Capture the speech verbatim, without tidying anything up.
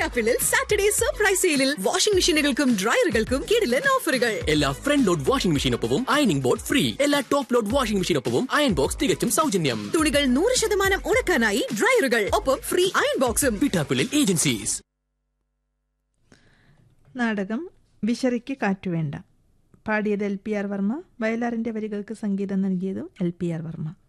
പിറ്റാപ്പിളിൽ Saturday surprise സെയിലിൽ washing മെഷീനുകൾക്കും ഡ്രയറുകൾക്കും കിടിലൻ ഓഫറുകൾ. എല്ലാ front load washing മെഷീനൊപ്പവും ironing board free. എല്ലാ top load washing മെഷീനൊപ്പവും iron box തികച്ചും സൗജന്യം. തുണികൾ നൂറ് ശതമാനം ഉണക്കാനായി ഡ്രയറുകൾ, ഒപ്പം ഫ്രീ അയൺ ബോക്സും. പിറ്റാപ്പിളിൽ ഏജൻസീസ്. നാടകം വിശറിക്ക് കാറ്റുവേണ്ട. പാടിയത് എൽ പി ആർ വർമ്മ. വയലാറിന്റെ വരികൾക്ക് സംഗീതം നൽകിയതും എൽ പി ആർ വർമ്മ.